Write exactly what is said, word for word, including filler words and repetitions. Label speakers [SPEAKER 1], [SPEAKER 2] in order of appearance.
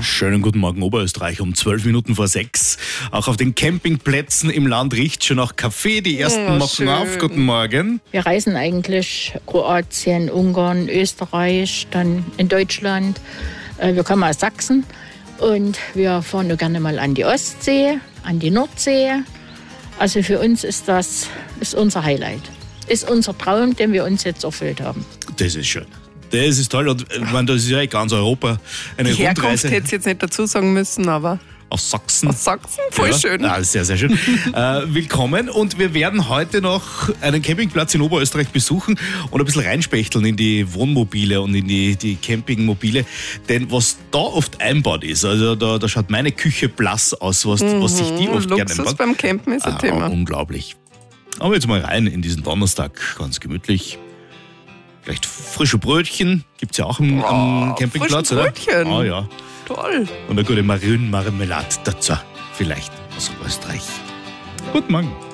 [SPEAKER 1] Schönen guten Morgen Oberösterreich um zwölf Minuten vor sechs. Auch auf den Campingplätzen im Land riecht schon nach Kaffee. Die ersten
[SPEAKER 2] Oh,
[SPEAKER 1] machen
[SPEAKER 2] schön.
[SPEAKER 1] auf. Guten Morgen.
[SPEAKER 3] Wir reisen eigentlich Kroatien, Ungarn, Österreich, dann in Deutschland. Äh, Wir kommen aus Sachsen und wir fahren nur gerne mal an die Ostsee, an die Nordsee. Also für uns ist das ist unser Highlight. Ist unser Traum, den wir uns jetzt erfüllt haben.
[SPEAKER 1] Das ist schön. Das ist toll. Und ich meine, das ist ja in ganz Europa eine
[SPEAKER 2] Die Herkunft
[SPEAKER 1] Rundreise
[SPEAKER 2] hätte ich jetzt nicht dazu sagen müssen, aber
[SPEAKER 1] aus Sachsen.
[SPEAKER 2] aus Sachsen, voll
[SPEAKER 1] Ja,
[SPEAKER 2] schön.
[SPEAKER 1] ja, sehr, sehr schön. äh, willkommen und wir werden heute noch einen Campingplatz in Oberösterreich besuchen und ein bisschen reinspechteln in die Wohnmobile und in die, die Campingmobile. Denn was da oft einbaut ist, also da, da schaut meine Küche blass aus, was, was sich die oft gerne
[SPEAKER 2] Luxus
[SPEAKER 1] einbaut.
[SPEAKER 2] beim Campen ist ein
[SPEAKER 1] Ah,
[SPEAKER 2] Thema.
[SPEAKER 1] unglaublich. Aber jetzt mal rein in diesen Donnerstag, ganz gemütlich. Vielleicht frische Brötchen, gibt es ja auch im, am
[SPEAKER 2] Oh,
[SPEAKER 1] Campingplatz,
[SPEAKER 2] frische
[SPEAKER 1] oder?
[SPEAKER 2] Brötchen.
[SPEAKER 1] Ah ja.
[SPEAKER 2] Toll.
[SPEAKER 1] Und eine gute Marillenmarmelade dazu, vielleicht aus Österreich. Guten Morgen.